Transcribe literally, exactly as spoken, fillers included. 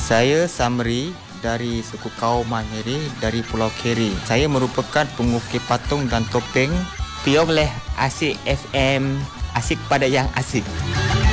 Saya Samri dari suku kaum Mahiri dari Pulau Keri. Saya merupakan pengukir patung dan topeng. Piong leh Asik F M, asik pada yang asik.